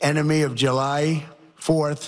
enemy of July 4th,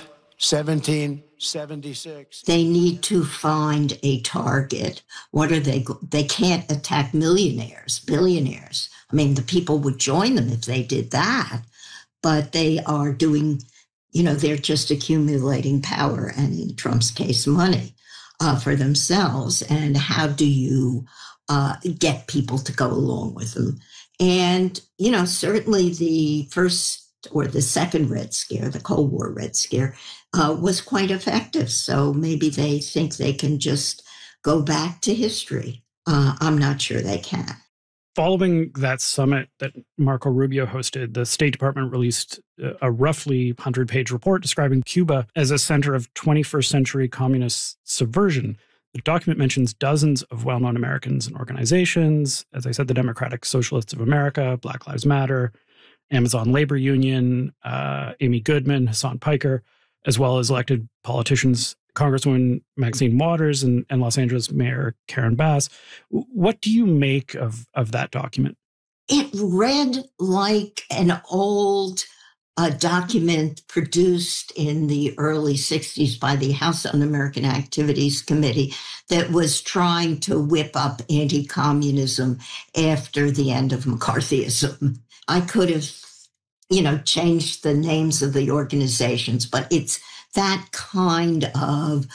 1776. They need to find a target. What are they? They can't attack millionaires, billionaires. I mean, the people would join them if they did that, but they are doing, they're just accumulating power and, in Trump's case, money for themselves. And how do you get people to go along with them? And, certainly the first or the second Red Scare, the Cold War Red Scare, was quite effective. So maybe they think they can just go back to history. I'm not sure they can. Following that summit that Marco Rubio hosted, the State Department released a roughly 100-page report describing Cuba as a center of 21st century communist subversion. The document mentions dozens of well-known Americans and organizations. As I said, the Democratic Socialists of America, Black Lives Matter, Amazon Labor Union, Amy Goodman, Hassan Piker, as well as elected politicians, Congresswoman Maxine Waters and Los Angeles Mayor Karen Bass. What do you make of that document? It read like an old document produced in the early 60s by the House Un-American Activities Committee that was trying to whip up anti-communism after the end of McCarthyism. I could have, changed the names of the organizations, but it's that kind of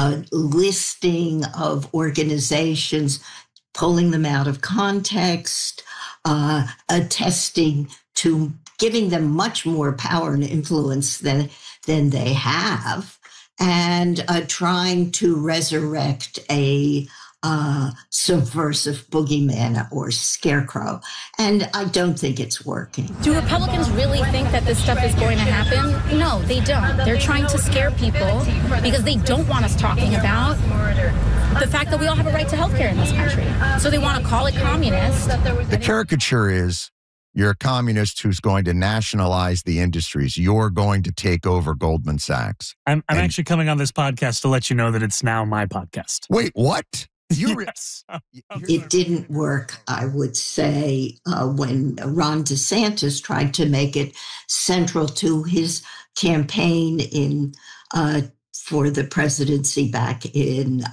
listing of organizations, pulling them out of context, attesting to giving them much more power and influence than they have, and trying to resurrect a subversive boogeyman or scarecrow. And I don't think it's working. Do Republicans really think that this stuff is going to happen? No, they don't. They're trying to scare people because they don't want us talking about the fact that we all have a right to health care in this country. So they want to call it communist. The caricature is you're a communist who's going to nationalize the industries. You're going to take over Goldman Sachs. I'm actually coming on this podcast to let you know that it's now my podcast. Wait, what? Yes. It didn't work, I would say, when Ron DeSantis tried to make it central to his campaign for the presidency back in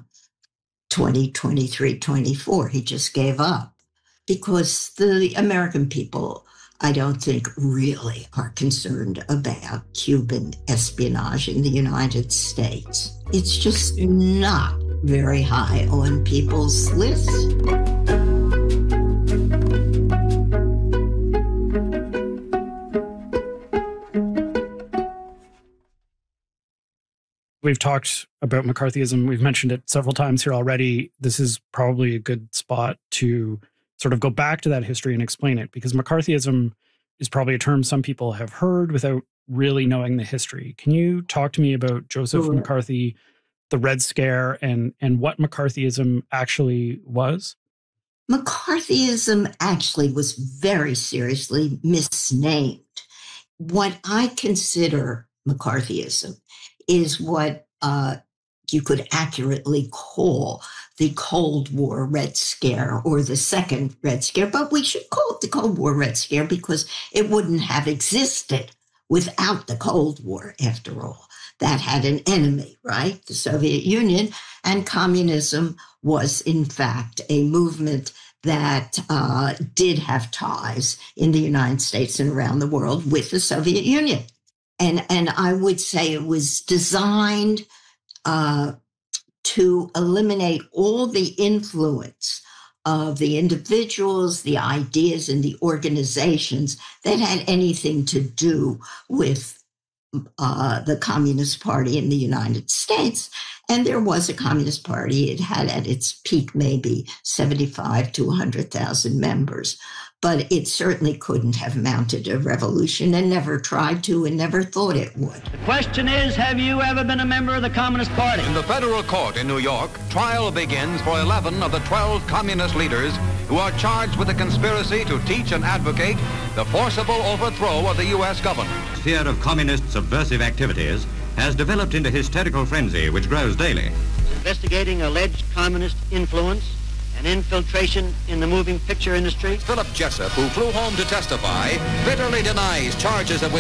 2023-24. He just gave up because the American people, I don't think, really are concerned about Cuban espionage in the United States. It's just not very high on people's list. We've talked about McCarthyism. We've mentioned it several times here already. This is probably a good spot to sort of go back to that history and explain it, because McCarthyism is probably a term some people have heard without really knowing the history. Can you talk to me about Joseph McCarthy, the Red Scare, and what McCarthyism actually was? McCarthyism actually was very seriously misnamed. What I consider McCarthyism is what you could accurately call the Cold War Red Scare or the second Red Scare, but we should call it the Cold War Red Scare because it wouldn't have existed without the Cold War, after all. That had an enemy, right? The Soviet Union. And communism was, in fact, a movement that did have ties in the United States and around the world with the Soviet Union. And I would say it was designed to eliminate all the influence of the individuals, the ideas, and the organizations that had anything to do with the Communist Party in the United States. And there was a Communist Party. It had at its peak maybe 75 to 100,000 members. But it certainly couldn't have mounted a revolution and never tried to and never thought it would. The question is, have you ever been a member of the Communist Party? In the federal court in New York, trial begins for 11 of the 12 communist leaders who are charged with a conspiracy to teach and advocate the forcible overthrow of the U.S. government. Fear of communist subversive activities has developed into hysterical frenzy which grows daily. Investigating alleged communist influence and infiltration in the moving picture industry. Philip Jessup, who flew home to testify, bitterly denies charges of